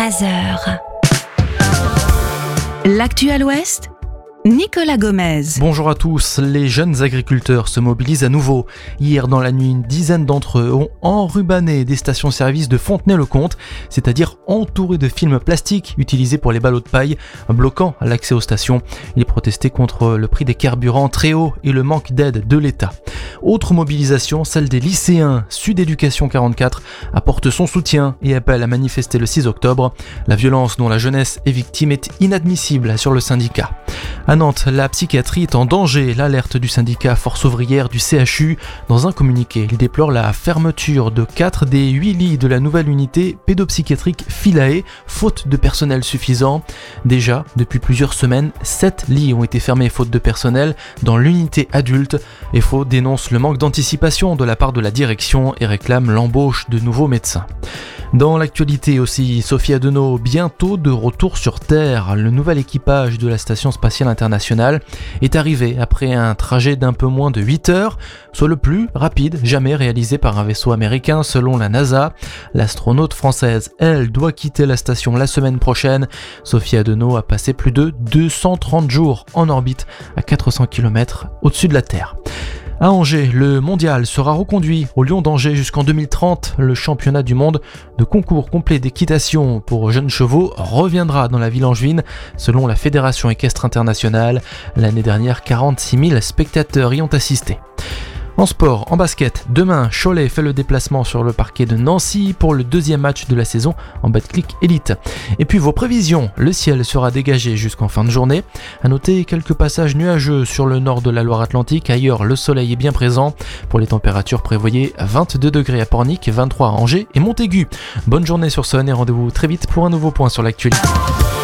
13h. L'actu à l'Ouest, Nicolas Gomez. Bonjour à tous, les jeunes agriculteurs se mobilisent à nouveau. Hier dans la nuit, une dizaine d'entre eux ont enrubanné des stations-service de Fontenay-le-Comte, c'est-à-dire entourées de films plastiques utilisés pour les ballots de paille, bloquant l'accès aux stations. Ils protestaient contre le prix des carburants très haut et le manque d'aide de l'État. Autre mobilisation, celle des lycéens. Sud Éducation 44 apporte son soutien et appelle à manifester le 6 octobre. La violence dont la jeunesse est victime est inadmissible sur le syndicat. À Nantes, la psychiatrie est en danger. L'alerte du syndicat Force ouvrière du CHU. Dans un communiqué, il déplore la fermeture de 4 des 8 lits de la nouvelle unité pédopsychiatrique Philae, faute de personnel suffisant. Déjà, depuis plusieurs semaines, 7 lits ont été fermés faute de personnel dans l'unité adulte. FO dénonce le manque d'anticipation de la part de la direction et réclame l'embauche de nouveaux médecins. Dans l'actualité aussi, Sophie Adenau, bientôt de retour sur Terre. Le nouvel équipage de la Station Spatiale Internationale est arrivé après un trajet d'un peu moins de 8 heures, soit le plus rapide jamais réalisé par un vaisseau américain selon la NASA. L'astronaute française, elle, doit quitter la station la semaine prochaine. Sophie Adenau a passé plus de 230 jours en orbite à 400 km au-dessus de la Terre. À Angers, le mondial sera reconduit au Lion d'Angers jusqu'en 2030. Le championnat du monde de concours complet d'équitation pour jeunes chevaux reviendra dans la ville angevine selon la Fédération équestre internationale. L'année dernière, 46 000 spectateurs y ont assisté. En sport, en basket, demain, Cholet fait le déplacement sur le parquet de Nancy pour le deuxième match de la saison en Betclic Elite. Et puis vos prévisions, le ciel sera dégagé jusqu'en fin de journée. À noter quelques passages nuageux sur le nord de la Loire-Atlantique. Ailleurs, le soleil est bien présent. Pour les températures, prévoyez 22 degrés à Pornic, 23 à Angers et Montaigu. Bonne journée sur Saône et rendez-vous très vite pour un nouveau point sur l'actualité.